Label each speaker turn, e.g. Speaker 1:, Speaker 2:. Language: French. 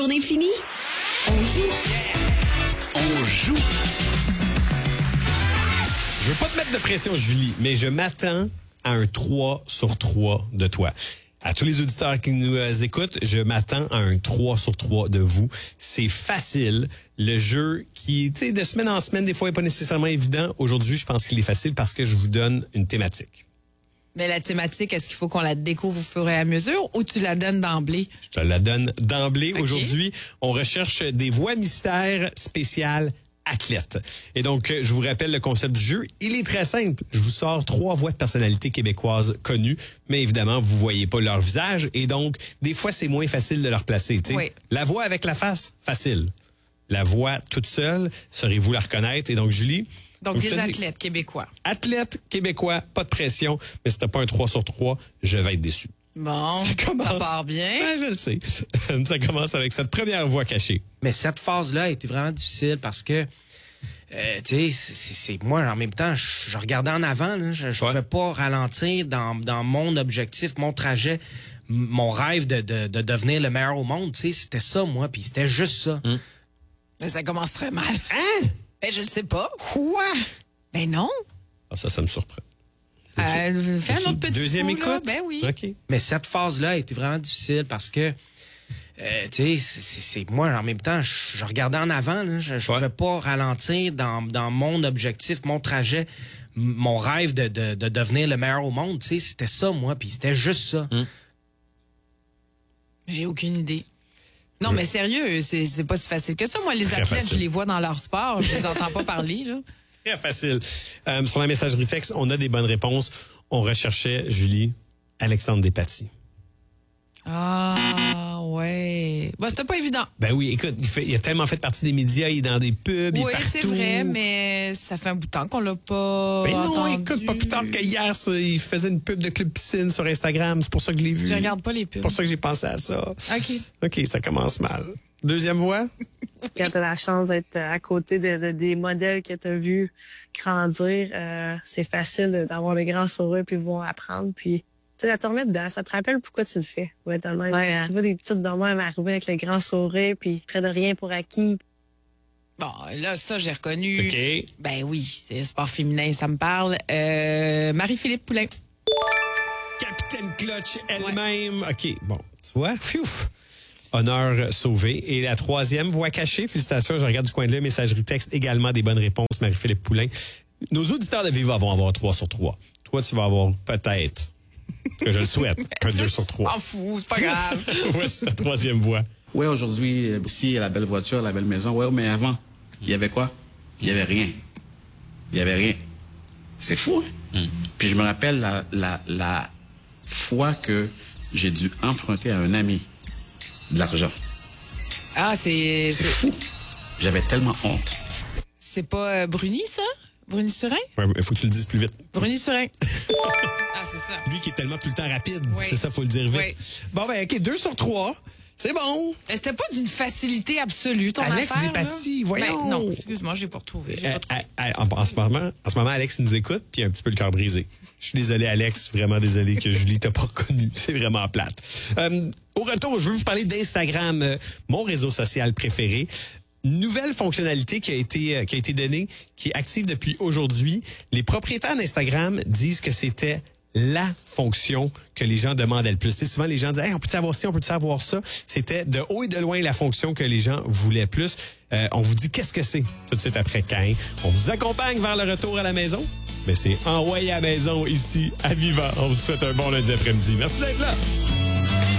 Speaker 1: On est fini? On joue.
Speaker 2: On joue. Je veux pas te mettre de pression, Julie, mais je m'attends à un 3 sur 3 de toi. À tous les auditeurs qui nous écoutent, je m'attends à un 3 sur 3 de vous. C'est facile. Le jeu qui, tu sais, de semaine en semaine, des fois, n'est pas nécessairement évident. Aujourd'hui, je pense qu'il est facile parce que je vous donne une thématique.
Speaker 3: Mais la thématique, est-ce qu'il faut qu'on la découvre au fur et à mesure ou tu la donnes d'emblée?
Speaker 2: Je te la donne d'emblée.
Speaker 3: Okay.
Speaker 2: Aujourd'hui, on recherche des voix mystères spéciales athlètes. Et donc, je vous rappelle le concept du jeu. Il est très simple. Je vous sors 3 voix de personnalités québécoises connues, mais évidemment, vous voyez pas leur visage. Et donc, des fois, c'est moins facile de leur placer.
Speaker 3: Oui.
Speaker 2: La voix avec la face, facile. La voix toute seule, saurez-vous la reconnaître? Et donc, Julie...
Speaker 3: Donc, des athlètes québécois.
Speaker 2: Athlètes québécois, pas de pression. Mais si t'as pas un 3 sur 3, je vais être déçu.
Speaker 3: Bon, ça part bien.
Speaker 2: Ouais, je le sais. Ça commence avec cette première voix cachée.
Speaker 4: Mais cette phase-là a été vraiment difficile parce que, tu sais, c'est moi, en même temps, je regardais en avant, là, je pouvais pas ralentir dans mon objectif, mon trajet, mon rêve de devenir le meilleur au monde. Tu sais, c'était ça, moi, puis c'était juste ça.
Speaker 3: Mais ça commence très mal.
Speaker 2: Hein?
Speaker 3: Ben, je le sais pas.
Speaker 2: Quoi?
Speaker 3: Ben non.
Speaker 2: Ah, ça me surprend.
Speaker 3: Fais un autre petit
Speaker 2: Deuxième
Speaker 3: coup,
Speaker 2: écoute?
Speaker 3: là. Ben oui.
Speaker 2: OK.
Speaker 4: Mais cette phase-là a été vraiment difficile parce que, tu sais, c'est moi, en même temps, je regardais en avant, là, je pouvais pas ralentir dans mon objectif, mon trajet, mon rêve de devenir le meilleur au monde. Tu sais, c'était ça, moi, puis c'était juste ça.
Speaker 3: J'ai aucune idée. Non, mais sérieux, c'est pas si facile que ça. Moi, les
Speaker 2: Très
Speaker 3: athlètes,
Speaker 2: facile.
Speaker 3: je les vois dans leur sport. Je les entends pas parler, là.
Speaker 2: Très facile. Sur la messagerie texte, on a des bonnes réponses. On recherchait, Julie, Alexandre Despatie.
Speaker 3: Ah, ouais. Bon, c'était pas évident.
Speaker 2: Ben oui, écoute, il a tellement fait partie des médias, il est dans des pubs, il est
Speaker 3: Oui,
Speaker 2: partout.
Speaker 3: c'est vrai, mais ça fait un bout de temps qu'on l'a pas
Speaker 2: Ben non,
Speaker 3: entendu.
Speaker 2: écoute, pas plus tard qu'hier, il faisait une pub de Club Piscine sur Instagram. C'est pour ça que je l'ai vu.
Speaker 3: Je regarde pas les pubs.
Speaker 2: C'est pour ça que j'ai pensé à ça.
Speaker 3: OK.
Speaker 2: OK, ça commence mal. Deuxième voix?
Speaker 5: Quand tu as la chance d'être à côté des modèles que tu as vus grandir, c'est facile d'avoir le grand sourire puis voir apprendre. Puis, tu sais, ça te remet dedans. Ça te rappelle pourquoi tu le fais. Ouais, tu vois des petites de même arriver avec le grand sourire puis près de rien pour acquis.
Speaker 3: Bon, là, ça, j'ai reconnu.
Speaker 2: OK.
Speaker 3: Ben oui, c'est sport féminin, ça me parle. Marie-Philippe Poulain.
Speaker 2: Capitaine Clutch elle-même. OK, bon, tu vois? Pfiouf. Honneur sauvé. Et la troisième, voix cachée. Félicitations, je regarde du coin de l'œil, messagerie texte, également des bonnes réponses, Marie-Philippe Poulain. Nos auditeurs de Viva vont avoir 3 sur 3. Toi, tu vas avoir peut-être, que je le souhaite, un 2 sur 3.
Speaker 3: M'en fous, c'est pas grave.
Speaker 2: Voici la troisième voix.
Speaker 6: Ouais, aujourd'hui, ici, la belle voiture, la belle maison. Ouais, mais avant, il y avait quoi? Il y avait rien. Il y avait rien. C'est fou, hein? Puis je me rappelle la fois que j'ai dû emprunter à un ami de l'argent.
Speaker 3: Ah,
Speaker 6: C'est fou. J'avais tellement honte.
Speaker 3: C'est pas Bruni, ça? Bruni-Surin?
Speaker 2: Ouais, il faut que tu le dises plus vite.
Speaker 3: Bruni-Surin. Ah, c'est ça.
Speaker 2: Lui qui est tellement tout le temps rapide.
Speaker 3: Oui.
Speaker 2: C'est ça, faut le dire vite.
Speaker 3: Oui.
Speaker 2: Bon, ben, OK, 2 sur 3. C'est bon.
Speaker 3: Mais c'était pas d'une facilité absolue, ton
Speaker 2: Alex
Speaker 3: affaire,
Speaker 2: Despatie,
Speaker 3: là?
Speaker 2: voyons.
Speaker 3: Ben, non, excuse-moi, j'ai pas retrouvé. J'ai pas trouvé.
Speaker 2: En ce moment, Alex nous écoute, puis il a un petit peu le cœur brisé. Je suis désolé, Alex, vraiment désolé que Julie t'a pas reconnu. C'est vraiment plate. Au retour, je veux vous parler d'Instagram, mon réseau social préféré. Nouvelle fonctionnalité qui a été donnée, qui est active depuis aujourd'hui. Les propriétaires d'Instagram disent que c'était la fonction que les gens demandaient le plus. C'est souvent les gens disent hey, on peut savoir ci, on peut savoir ça. C'était de haut et de loin la fonction que les gens voulaient plus. On vous dit qu'est-ce que c'est tout de suite après Cain. On vous accompagne vers le retour à la maison. Mais c'est envoyé à la maison ici à Viva. On vous souhaite un bon lundi après-midi. Merci d'être là.